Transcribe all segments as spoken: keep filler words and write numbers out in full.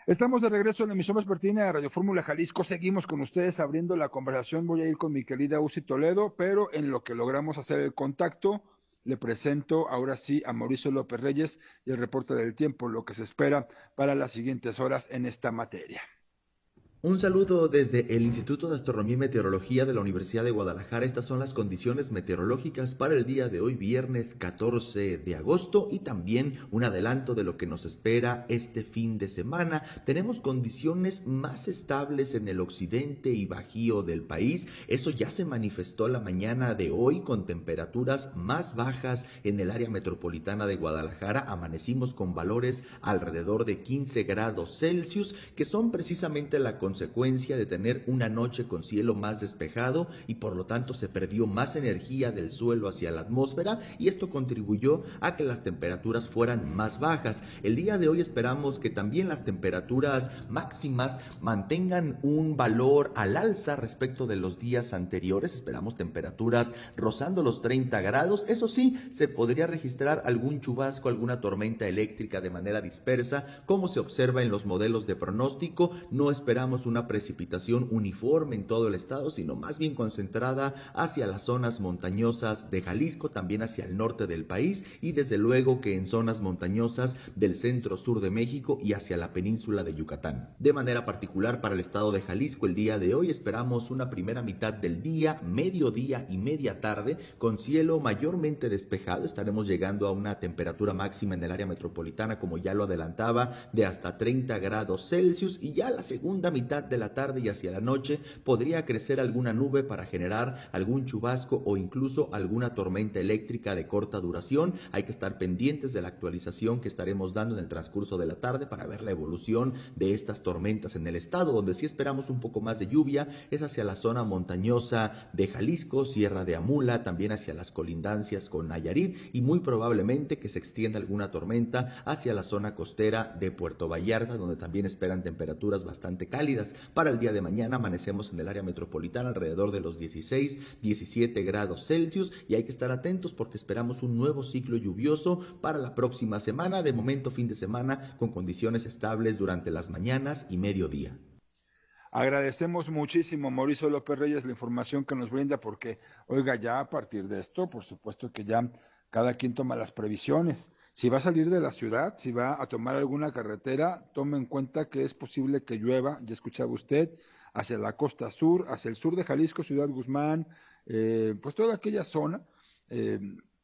Estamos de regreso en la emisión vespertina de Radio Fórmula Jalisco. Seguimos con ustedes abriendo la conversación. Voy a ir con mi querida Uzi Toledo, pero en lo que logramos hacer el contacto, le presento ahora sí a Mauricio López Reyes y el reporte del tiempo, lo que se espera para las siguientes horas en esta materia. Un saludo desde el Instituto de Astronomía y Meteorología de la Universidad de Guadalajara. Estas son las condiciones meteorológicas para el día de hoy, viernes catorce de agosto, y también un adelanto de lo que nos espera este fin de semana. Tenemos condiciones más estables en el occidente y bajío del país. Eso ya se manifestó la mañana de hoy con temperaturas más bajas en el área metropolitana de Guadalajara. Amanecimos con valores alrededor de quince grados Celsius, que son precisamente la consecuencia de tener una noche con cielo más despejado y por lo tanto se perdió más energía del suelo hacia la atmósfera, y esto contribuyó a que las temperaturas fueran más bajas. El día de hoy esperamos que también las temperaturas máximas mantengan un valor al alza respecto de los días anteriores. Esperamos temperaturas rozando los treinta grados. Eso sí, se podría registrar algún chubasco, alguna tormenta eléctrica de manera dispersa, como se observa en los modelos de pronóstico. No esperamos una precipitación uniforme en todo el estado, sino más bien concentrada hacia las zonas montañosas de Jalisco, también hacia el norte del país, y desde luego que en zonas montañosas del centro-sur de México y hacia la península de Yucatán. De manera particular para el estado de Jalisco, el día de hoy esperamos una primera mitad del día, mediodía y media tarde, con cielo mayormente despejado. Estaremos llegando a una temperatura máxima en el área metropolitana, como ya lo adelantaba, de hasta treinta grados Celsius, y ya la segunda mitad de la tarde y hacia la noche podría crecer alguna nube para generar algún chubasco o incluso alguna tormenta eléctrica de corta duración. Hay que estar pendientes de la actualización que estaremos dando en el transcurso de la tarde para ver la evolución de estas tormentas en el estado. Donde sí esperamos un poco más de lluvia es hacia la zona montañosa de Jalisco, Sierra de Amula, también hacia las colindancias con Nayarit, y muy probablemente que se extienda alguna tormenta hacia la zona costera de Puerto Vallarta, donde también esperan temperaturas bastante cálidas. Para el día de mañana amanecemos en el área metropolitana alrededor de los dieciséis, diecisiete grados Celsius, y hay que estar atentos porque esperamos un nuevo ciclo lluvioso para la próxima semana. De momento, fin de semana con condiciones estables durante las mañanas y mediodía. Agradecemos muchísimo, Mauricio López Reyes, la información que nos brinda, porque, oiga, ya a partir de esto, por supuesto que ya cada quien toma las previsiones. Si va a salir de la ciudad, si va a tomar alguna carretera, tome en cuenta que es posible que llueva, ya escuchaba usted, hacia la costa sur, hacia el sur de Jalisco, Ciudad Guzmán, eh, pues toda aquella zona, eh,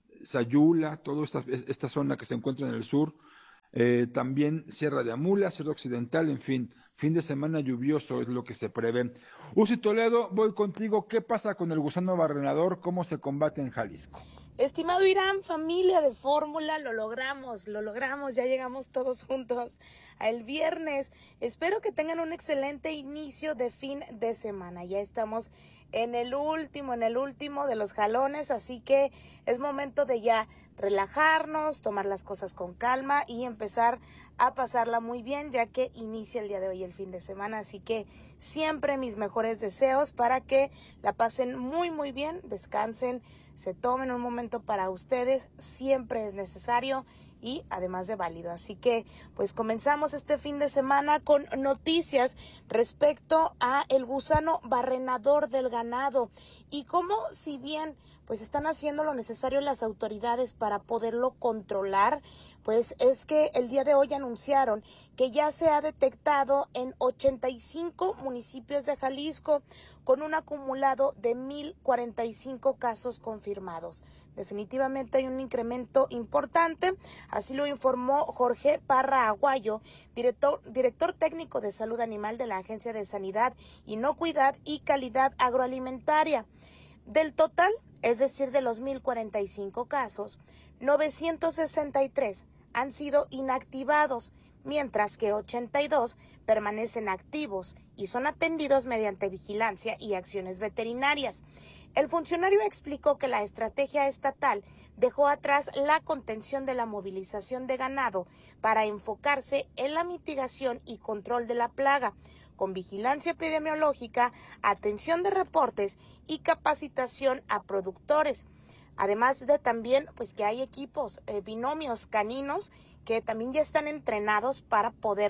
Sayula, toda esta, esta zona que se encuentra en el sur, eh, también Sierra de Amula, Sierra Occidental, en fin, fin de semana lluvioso es lo que se prevé. Uzi Toledo, voy contigo. ¿Qué pasa con el gusano barrenador? ¿Cómo se combate en Jalisco? Estimado Irán, familia de Fórmula, lo logramos, lo logramos, ya llegamos todos juntos al viernes. Espero que tengan un excelente inicio de fin de semana. Ya estamos en el último, en el último de los jalones, así que es momento de ya relajarnos, tomar las cosas con calma y empezar a pasarla muy bien, ya que inicia el día de hoy el fin de semana. Así que siempre mis mejores deseos para que la pasen muy, muy bien, descansen, se tomen un momento para ustedes, siempre es necesario y además de válido. Así que pues comenzamos este fin de semana con noticias respecto a el gusano barrenador del ganado y cómo, si bien pues están haciendo lo necesario las autoridades para poderlo controlar, pues es que el día de hoy anunciaron que ya se ha detectado en ochenta y cinco municipios de Jalisco con un acumulado de mil cuarenta y cinco casos confirmados. Definitivamente hay un incremento importante, así lo informó Jorge Parra Aguayo, director, director técnico de salud animal de la Agencia de Sanidad, Inocuidad y Calidad Agroalimentaria. Del total, es decir, de los mil cuarenta y cinco casos, novecientos sesenta y tres han sido inactivados, mientras que ochenta y dos permanecen activos y son atendidos mediante vigilancia y acciones veterinarias. El funcionario explicó que la estrategia estatal dejó atrás la contención de la movilización de ganado para enfocarse en la mitigación y control de la plaga, con vigilancia epidemiológica, atención de reportes y capacitación a productores. Además de también pues que hay equipos, eh, binomios caninos que también ya están entrenados para poder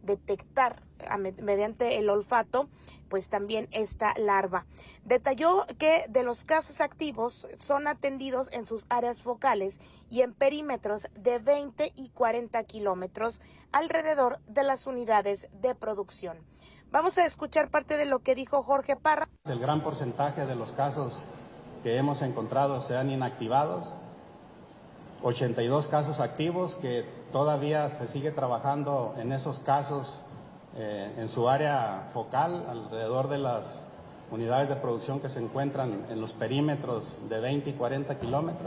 detectar a med- mediante el olfato pues también esta larva. Detalló que de los casos activos son atendidos en sus áreas focales y en perímetros de veinte y cuarenta kilómetros alrededor de las unidades de producción. Vamos a escuchar parte de lo que dijo Jorge Parra. El gran porcentaje de los casos que hemos encontrado se han inactivados, ochenta y dos casos activos que todavía se sigue trabajando en esos casos eh, en su área focal, alrededor de las unidades de producción que se encuentran en los perímetros de veinte y cuarenta kilómetros.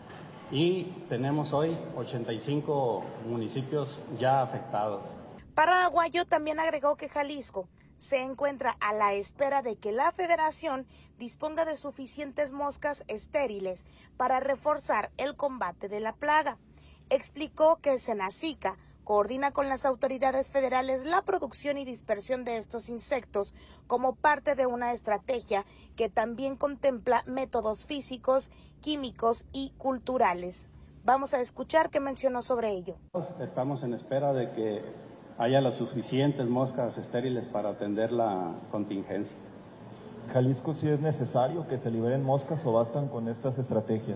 Y tenemos hoy ochenta y cinco municipios ya afectados. Parra Aguayo también agregó que Jalisco se encuentra a la espera de que la Federación disponga de suficientes moscas estériles para reforzar el combate de la plaga. Explicó que Senacica coordina con las autoridades federales la producción y dispersión de estos insectos como parte de una estrategia que también contempla métodos físicos, químicos y culturales. Vamos a escuchar qué mencionó sobre ello. Estamos en espera de que haya las suficientes moscas estériles para atender la contingencia. ¿Jalisco sí es necesario que se liberen moscas o bastan con estas estrategias?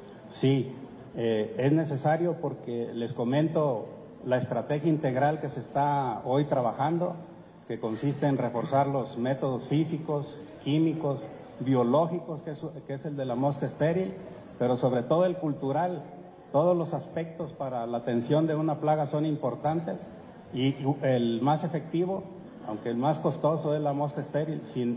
Sí, eh, es necesario porque les comento la estrategia integral que se está hoy trabajando, que consiste en reforzar los métodos físicos, químicos, biológicos, que es, que es el de la mosca estéril, pero sobre todo el cultural. Todos los aspectos para la atención de una plaga son importantes. Y el más efectivo, aunque el más costoso, es la mosca estéril. Sin...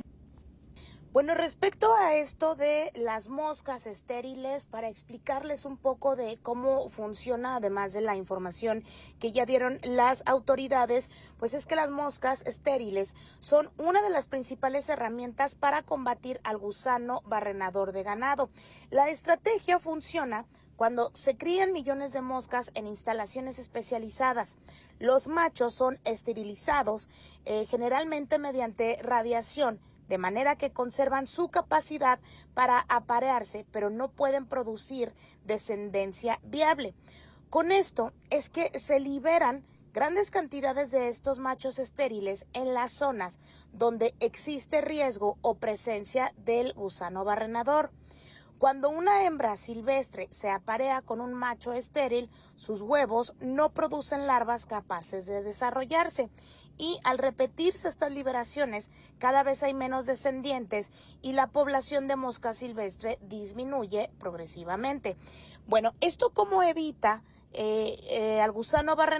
Bueno, respecto a esto de las moscas estériles, para explicarles un poco de cómo funciona, además de la información que ya dieron las autoridades, pues es que las moscas estériles son una de las principales herramientas para combatir al gusano barrenador de ganado. La estrategia funciona cuando se crían millones de moscas en instalaciones especializadas. Los machos son esterilizados eh, generalmente mediante radiación, de manera que conservan su capacidad para aparearse, pero no pueden producir descendencia viable. Con esto es que se liberan grandes cantidades de estos machos estériles en las zonas donde existe riesgo o presencia del gusano barrenador. Cuando una hembra silvestre se aparea con un macho estéril, sus huevos no producen larvas capaces de desarrollarse y al repetirse estas liberaciones cada vez hay menos descendientes y la población de mosca silvestre disminuye progresivamente. Bueno, ¿esto cómo evita eh, eh, al gusano barrenador?